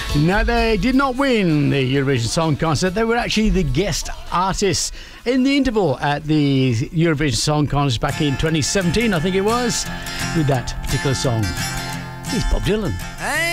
Now, they did not win the Eurovision Song Contest. They were actually the guest artists in the interval at the Eurovision Song Contest back in 2017, I think it was, with that particular song. Here's Bob Dylan.